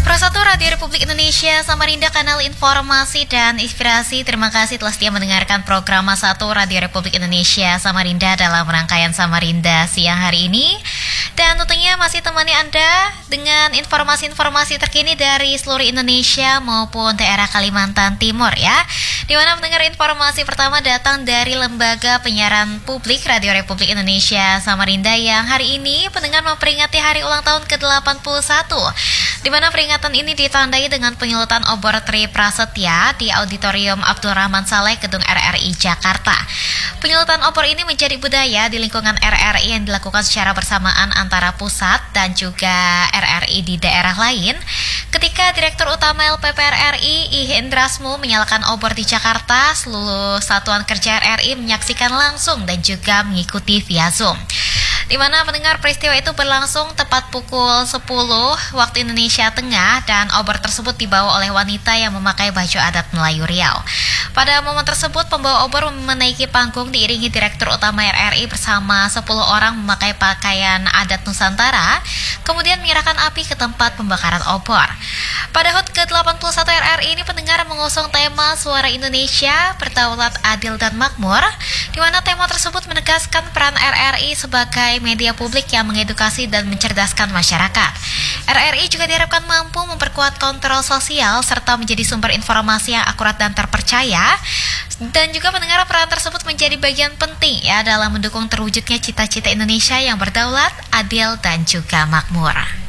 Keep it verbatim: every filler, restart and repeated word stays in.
Prosatu Radio Republik Indonesia, Samarinda, kanal informasi dan inspirasi. Terima kasih telah setia mendengarkan program satu Radio Republik Indonesia Samarinda dalam rangkaian Samarinda siang hari ini. Dan tentunya masih temani Anda dengan informasi-informasi terkini dari seluruh Indonesia maupun daerah Kalimantan Timur ya. Di mana mendengar informasi pertama datang dari Lembaga Penyiaran Publik Radio Republik Indonesia Samarinda yang hari ini pendengar memperingati hari ulang tahun ke delapan puluh satu. Di mana peringatan ini ditandai dengan penyulutan obor Tri Prasetya di Auditorium Abdurrahman Saleh, Gedung R R I Jakarta. Penyulutan obor ini menjadi budaya di lingkungan R R I yang dilakukan secara bersamaan antara pusat dan juga R R I di daerah lain. Ketika Direktur Utama L P P R R I, I Hendrasmu, menyalakan obor di Jakarta, seluruh satuan kerja R R I menyaksikan langsung dan juga mengikuti via Zoom. Di mana mendengar peristiwa itu berlangsung tepat pukul sepuluh waktu Indonesia Tengah dan obor tersebut dibawa oleh wanita yang memakai baju adat Melayu Riau. Pada momen tersebut pembawa obor menaiki panggung diiringi Direktur Utama R R I bersama sepuluh orang memakai pakaian adat Nusantara, kemudian menyerahkan api ke tempat pembakaran obor. Pada H U T ke delapan puluh satu R R I ini pendengar mengusung tema Suara Indonesia, Berdaulat, Adil, dan Makmur, di mana tema tersebut menegaskan peran R R I sebagai media publik yang mengedukasi dan mencerdaskan masyarakat. R R I juga diharapkan mampu memperkuat kontrol sosial serta menjadi sumber informasi yang akurat dan terpercaya. Dan juga pendengar, peran tersebut menjadi bagian penting ya dalam mendukung terwujudnya cita-cita Indonesia yang berdaulat, adil, dan juga makmur.